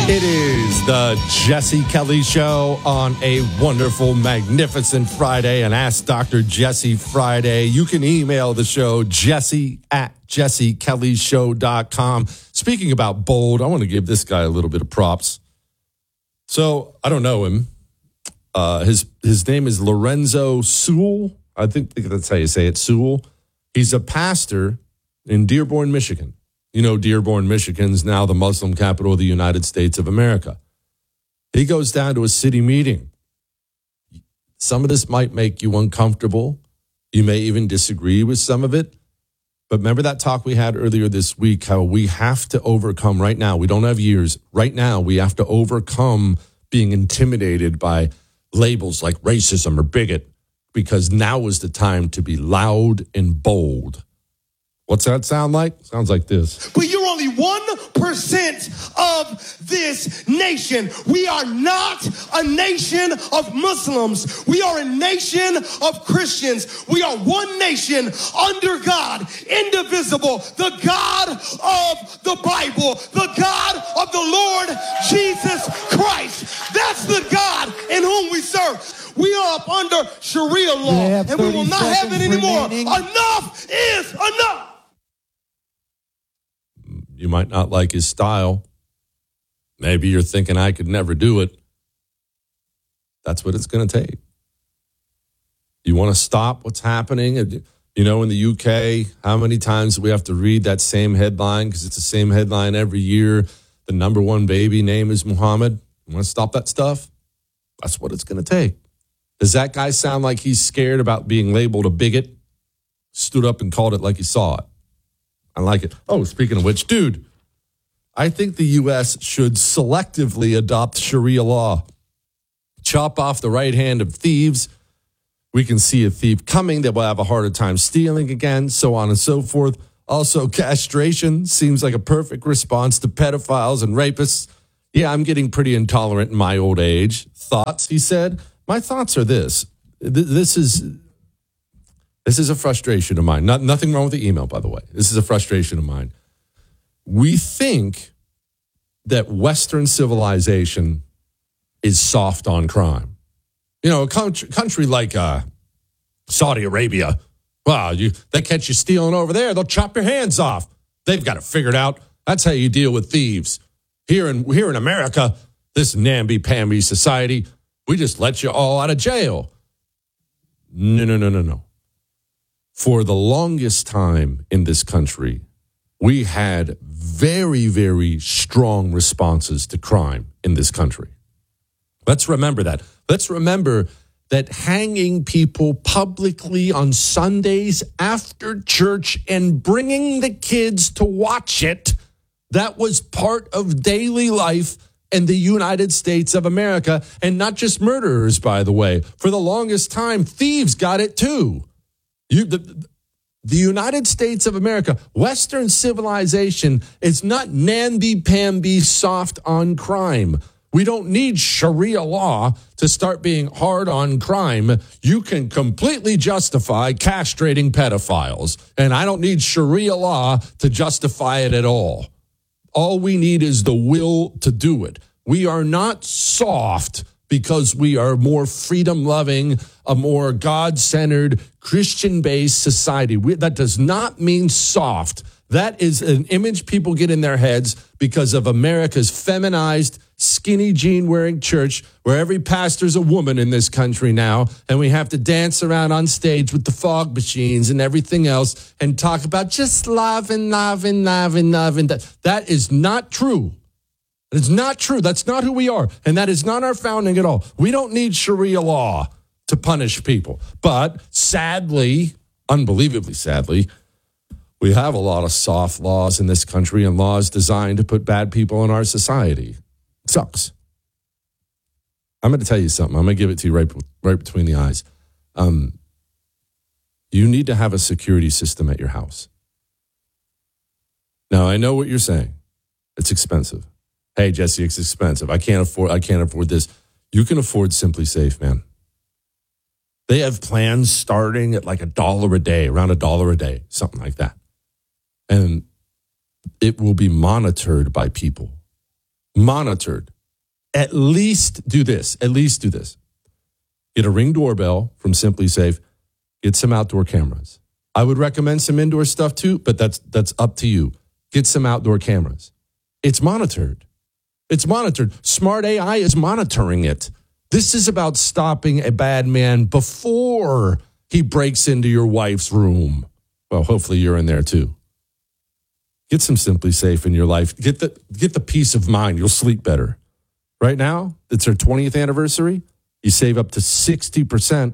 It is the Jesse Kelly Show on a wonderful, magnificent Friday, an Ask Dr. Jesse Friday. You can email the show, jesse@jessekellyshow.com. Speaking about bold, I want to give this guy a little bit of props. So, I don't know him. His name is Lorenzo Sewell. I think that's how you say it, Sewell. He's a pastor in Dearborn, Michigan. You know, Dearborn, Michigan's now the Muslim capital of the United States of America. He goes down to a city meeting. Some of this might make you uncomfortable. You may even disagree with some of it. But remember that talk we had earlier this week, how we have to overcome right now. We don't have years. Right now, we have to overcome being intimidated by labels like racism or bigot, because now is the time to be loud and bold. What's that sound like? Sounds like this. But you're only 1% of this nation. We are not a nation of Muslims. We are a nation of Christians. We are one nation under God, indivisible, the God of the Bible, the God of the Lord Jesus Christ. That's the God in whom we serve. We are up under Sharia law, and we will not have it anymore. Enough is enough. You might not like his style. Maybe you're thinking I could never do it. That's what it's going to take. You want to stop what's happening? You know, in the UK, how many times do we have to read that same headline? Because it's the same headline every year. The number one baby name is Muhammad. You want to stop that stuff? That's what it's going to take. Does that guy sound like he's scared about being labeled a bigot? Stood up and called it like he saw it. I like it. Oh, speaking of which, dude, I think the U.S. should selectively adopt Sharia law. Chop off the right hand of thieves. We can see a thief coming that will have a harder time stealing again, so on and so forth. Also, castration seems like a perfect response to pedophiles and rapists. Yeah, I'm getting pretty intolerant in my old age. Thoughts, he said. My thoughts are this. This is a frustration of mine. Nothing wrong with the email, by the way. This is a frustration of mine. We think that Western civilization is soft on crime. You know, a country like Saudi Arabia, wow, they catch you stealing over there, they'll chop your hands off. They've got it figured out. That's how you deal with thieves. Here in America, this namby-pamby society, we just let you all out of jail. No. For the longest time in this country, we had very, very strong responses to crime in this country. Let's remember that. Let's remember that hanging people publicly on Sundays after church and bringing the kids to watch it, that was part of daily life in the United States of America. And not just murderers, by the way. For the longest time, thieves got it too. The United States of America, Western civilization, is not namby-pamby soft on crime. We don't need Sharia law to start being hard on crime. You can completely justify castrating pedophiles, and I don't need Sharia law to justify it at all. All we need is the will to do it. We are not soft because we are more freedom-loving, a more God-centered, Christian-based society. That does not mean soft. That is an image people get in their heads because of America's feminized, skinny jean-wearing church, where every pastor's a woman in this country now, and we have to dance around on stage with the fog machines and everything else and talk about just love and love and love and love. And that is not true. It's not true. That's not who we are. And that is not our founding at all. We don't need Sharia law to punish people. But sadly, unbelievably sadly, we have a lot of soft laws in this country and laws designed to put bad people in our society. It sucks. I'm going to tell you something. I'm going to give it to you right between the eyes. You need to have a security system at your house. Now, I know what you're saying. It's expensive. Hey, Jesse, it's expensive. I can't afford this. You can afford Simply Safe, man. They have plans starting at like $1 a day, around $1 a day, something like that. And it will be monitored by people. monitored. At least do this. Get a Ring doorbell from Simply Safe. Get some outdoor cameras. I would recommend some indoor stuff too, but that's up to you. Get some outdoor cameras. It's monitored. Smart AI is monitoring it. This is about stopping a bad man before he breaks into your wife's room. Well, hopefully you're in there too. Get some Simply Safe in your life. Get the peace of mind. You'll sleep better. Right now, it's their 20th anniversary. You save up to 60%.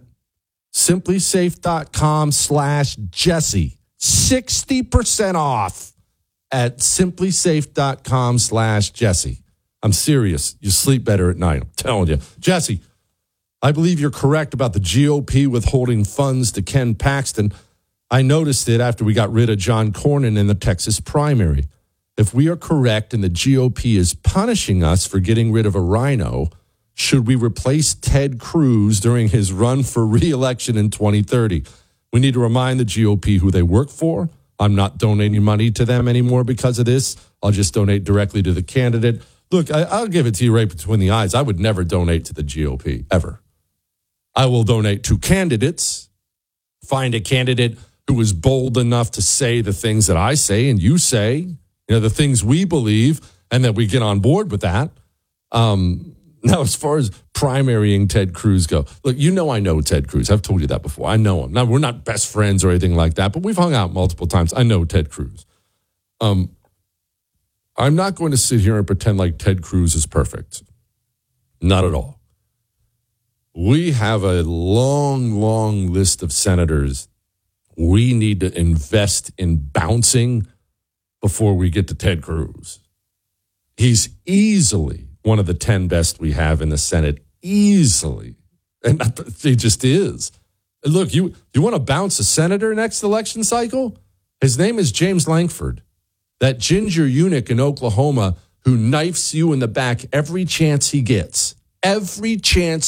SimpliSafe.com/Jesse. 60% off at SimpliSafe.com/Jesse. I'm serious. You sleep better at night. I'm telling you. Jesse, I believe you're correct about the GOP withholding funds to Ken Paxton. I noticed it after we got rid of John Cornyn in the Texas primary. If we are correct and the GOP is punishing us for getting rid of a rhino, should we replace Ted Cruz during his run for re-election in 2030? We need to remind the GOP who they work for. I'm not donating money to them anymore because of this. I'll just donate directly to the candidate. Look, I'll give it to you right between the eyes. I would never donate to the GOP, ever. I will donate to candidates. Find a candidate who is bold enough to say the things that I say and you say, the things we believe, and that we get on board with that. Now, as far as primarying Ted Cruz go, look, I know Ted Cruz. I've told you that before. I know him. Now, we're not best friends or anything like that, but we've hung out multiple times. I know Ted Cruz. I'm not going to sit here and pretend like Ted Cruz is perfect. Not at all. We have a long, long list of senators we need to invest in bouncing before we get to Ted Cruz. He's easily one of the 10 best we have in the Senate. Easily. And he just is. Look, you want to bounce a senator next election cycle? His name is James Lankford. That ginger eunuch in Oklahoma who knifes you in the back every chance he gets. Every chance